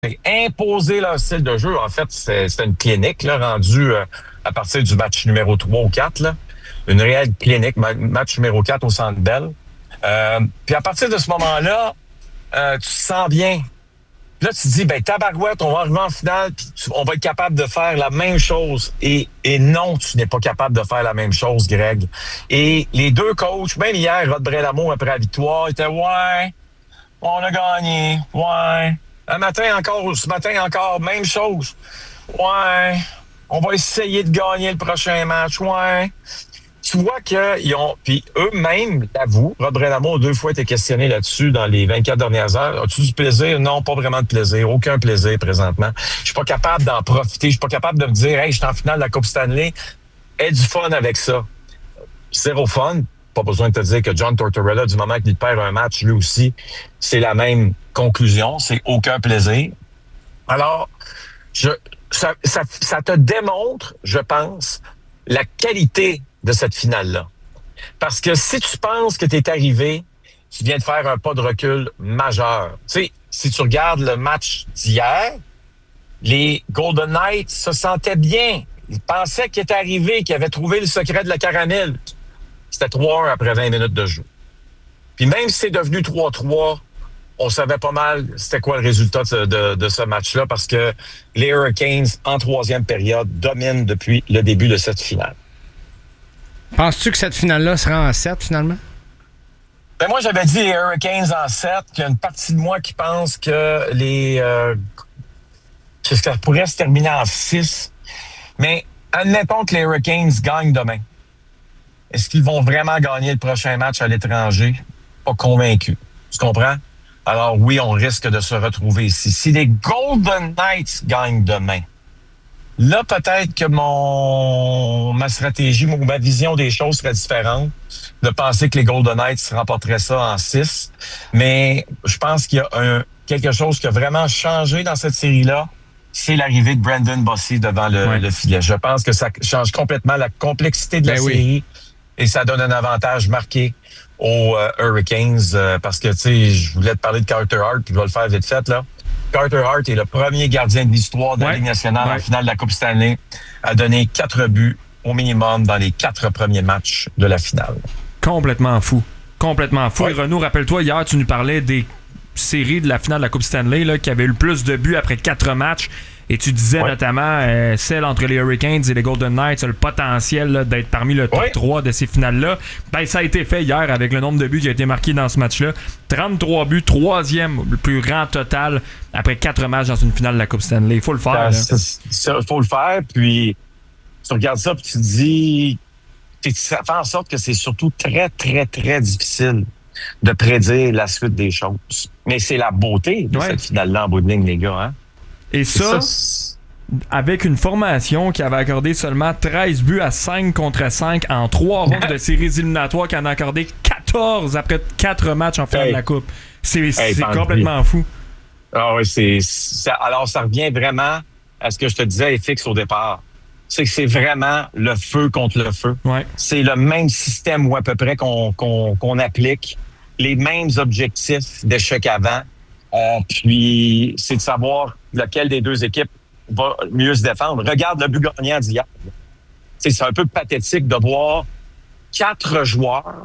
imposer leur style de jeu. En fait, c'était une clinique là, rendue à partir du match numéro 3 ou 4. Là. Une réelle clinique, match numéro 4 au Centre Bell. Puis à partir de ce moment-là, tu te sens bien. Là, tu te dis, ben tabarouette, on va arriver en finale, puis on va être capable de faire la même chose. Et non, tu n'es pas capable de faire la même chose, Greg. Et les deux coachs, même hier, Rod Brind'Amour, après la victoire, étaient « Ouais, on a gagné, ouais. » Ce matin encore, même chose. « Ouais, on va essayer de gagner le prochain match, ouais. » Tu vois qu'ils ont... Puis eux-mêmes l'avouent. Rod Brind'Amour a 2 fois été questionné là-dessus dans les 24 dernières heures. As-tu du plaisir? Non, pas vraiment de plaisir. Aucun plaisir présentement. Je suis pas capable d'en profiter. Je suis pas capable de me dire « Hey, je suis en finale de la Coupe Stanley. » Aie du fun avec ça. Zéro fun. Pas besoin de te dire que John Tortorella, du moment qu'il perd un match, lui aussi, c'est la même conclusion. C'est aucun plaisir. Alors, ça te démontre, je pense, la qualité de cette finale-là. Parce que si tu penses que tu es arrivé, tu viens de faire un pas de recul majeur. Tu sais, si tu regardes le match d'hier, les Golden Knights se sentaient bien. Ils pensaient qu'ils étaient arrivés, qu'ils avaient trouvé le secret de la caramel. C'était 3-1 après 20 minutes de jeu. Puis même si c'est devenu 3-3, on savait pas mal c'était quoi le résultat de ce match-là parce que les Hurricanes, en 3e période, dominent depuis le début de cette finale. Penses-tu que cette finale-là sera en 7, finalement? Ben moi, j'avais dit les Hurricanes en 7, qu'il y a une partie de moi qui pense que que ça pourrait se terminer en 6. Mais admettons que les Hurricanes gagnent demain. Est-ce qu'ils vont vraiment gagner le prochain match à l'étranger? Pas convaincu. Tu comprends? Alors oui, on risque de se retrouver ici. Si les Golden Knights gagnent demain, là, peut-être que ma stratégie, ma vision des choses serait différente. De penser que les Golden Knights remporteraient ça en 6. Mais je pense qu'il y a quelque chose qui a vraiment changé dans cette série-là. C'est l'arrivée de Brandon Bossy devant le filet. Je pense que ça change complètement la complexité de la série et ça donne un avantage marqué aux Hurricanes parce que, tu sais, je voulais te parler de Carter Hart puis je vais le faire vite fait, là. Carter Hart est le premier gardien de l'histoire de la Ligue nationale en finale de la Coupe Stanley à donner 4 buts au minimum dans les 4 premiers matchs de la finale. Complètement fou. Complètement fou. Ouais. Et Renaud, rappelle-toi, hier, tu nous parlais des séries de la finale de la Coupe Stanley là, qui avait eu le plus de buts après 4 matchs. Et tu disais notamment celle entre les Hurricanes et les Golden Knights a le potentiel là, d'être parmi le top 3 de ces finales-là. Ben, ça a été fait hier avec le nombre de buts qui a été marqué dans ce match-là. 33 buts, 3e le plus grand total après 4 matchs dans une finale de la Coupe Stanley. Il faut le faire. Il faut le faire, puis tu regardes ça puis tu te dis... Ça fait en sorte que c'est surtout très, très, très difficile de prédire la suite des choses. Mais c'est la beauté de cette finale-là en bout de ligne, les gars. Hein? Et ça, avec une formation qui avait accordé seulement 13 buts à 5 contre 5 en 3 rondes de séries éliminatoires, qui en a accordé 14 après 4 matchs en finale de la Coupe. C'est complètement fou. Ah oui, alors ça revient vraiment à ce que je te disais, FX, au départ. C'est que c'est vraiment le feu contre le feu. Ouais. C'est le même système ou à peu près qu'on applique, les mêmes objectifs d'échec avant. Puis c'est de savoir lequel des deux équipes va mieux se défendre. Regarde le but gagnant d'hier. C'est un peu pathétique de voir 4 joueurs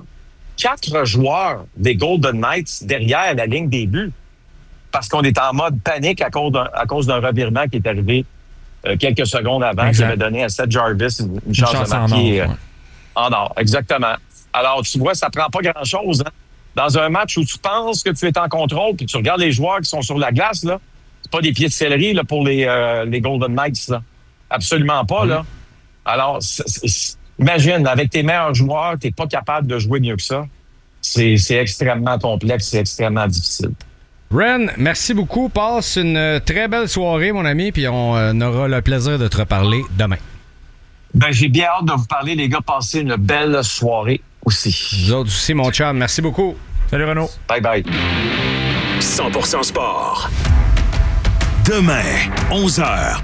des Golden Knights derrière la ligne des buts parce qu'on est en mode panique à cause d'un revirement qui est arrivé quelques secondes avant, qui avait donné à Seth Jarvis une chance de marquer en or. Exactement. Alors, tu vois, ça prend pas grand-chose. Hein? Dans un match où tu penses que tu es en contrôle, puis tu regardes les joueurs qui sont sur la glace, là, c'est pas des pieds de céleri là, pour les Golden Knights. Là. Absolument pas. Là. Alors, imagine, avec tes meilleurs joueurs, t'es pas capable de jouer mieux que ça. C'est extrêmement complexe, c'est extrêmement difficile. Ren, merci beaucoup. Passe une très belle soirée, mon ami, puis on aura le plaisir de te reparler demain. Ben, j'ai bien hâte de vous parler, les gars. Passez une belle soirée aussi. Vous autres aussi, mon chum. Merci beaucoup. Salut, Renaud. Bye bye. 100% sport. Demain, 11h.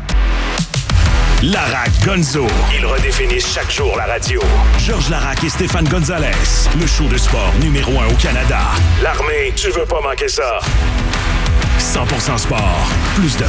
Larac Gonzo. Ils redéfinissent chaque jour la radio. Georges Larac et Stéphane Gonzalez. Le show de sport numéro 1 au Canada. L'armée, tu veux pas manquer ça. 100% sport. Plus de